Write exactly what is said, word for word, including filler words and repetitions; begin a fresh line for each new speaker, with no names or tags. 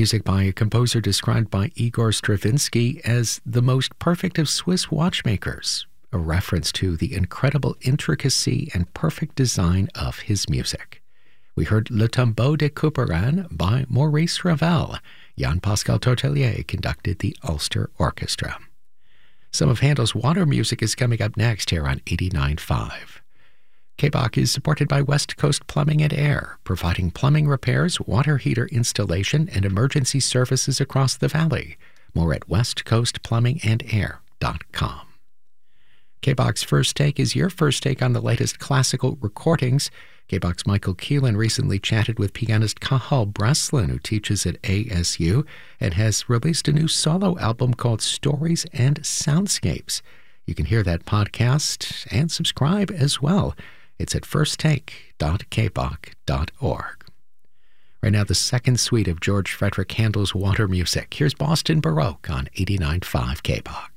Music by a composer described by Igor Stravinsky as the most perfect of Swiss watchmakers, a reference to the incredible intricacy and perfect design of his music. We heard Le Tombeau de Couperin by Maurice Ravel. Jean-Pascal Tortelier conducted the Ulster Orchestra. Some of Handel's water music is coming up next here on eighty-nine point five. K B O C is supported by West Coast Plumbing and Air, providing plumbing repairs, water heater installation, and emergency services across the valley. More at west coast plumbing and air dot com. K B O C's First Take is your first take on the latest classical recordings. K B O C's Michael Keelan recently chatted with pianist Cathal Breslin, who teaches at A S U and has released a new solo album called Stories and Soundscapes. You can hear that podcast and subscribe as well. It's at first take dot k b o c dot org. Right now, the second suite of George Frederick Handel's water music. Here's Boston Baroque on eighty-nine point five K B O C.